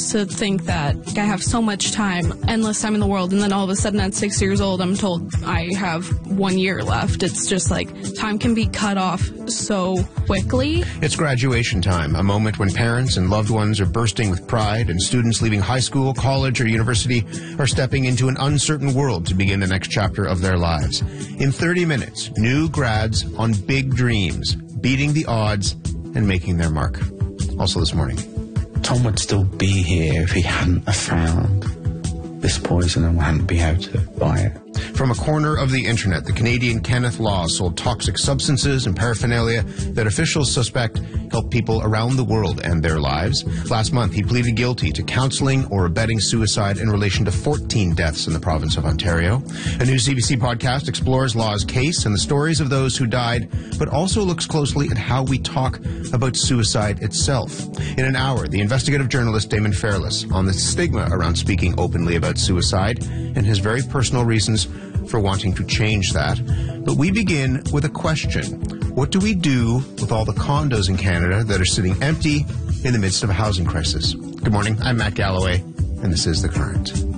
to think that I have so much time, endless time in the world, and then all of a sudden at 6 years old, I'm told I have 1 year left. It's just like time can be cut off so quickly. It's graduation time, a moment when parents and loved ones are bursting with pride, and students leaving high school, college, or university are stepping into an uncertain world to begin the next chapter of their lives. In 30 minutes, new grads on big dreams, beating the odds and making their mark. Also this morning, Tom would still be here if he hadn't have found this poison and hadn't been able to buy it. From a corner of the internet, the Canadian Kenneth Law sold toxic substances and paraphernalia that officials suspect helped people around the world end their lives. Last month, he pleaded guilty to counseling or abetting suicide in relation to 14 deaths in the province of Ontario. A new CBC podcast explores Law's case and the stories of those who died, but also looks closely at how we talk about suicide itself. In an hour, the investigative journalist Damon Fairless on the stigma around speaking openly about suicide and his very personal reasons for wanting to change that. But we begin with a question. What do we do with all the condos in Canada that are sitting empty in the midst of a housing crisis? Good morning, I'm Matt Galloway, and this is The Current.